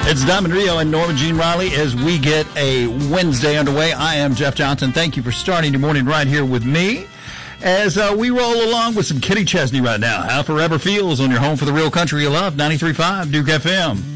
It's Diamond Rio and Norma Jean Riley as we get a Wednesday underway. I am Jeff Johnson. Thank you for starting your morning right here with me as we roll along with some Kenny Chesney right now. How Forever Feels on your home for the real country you love, 93.5 Duke FM.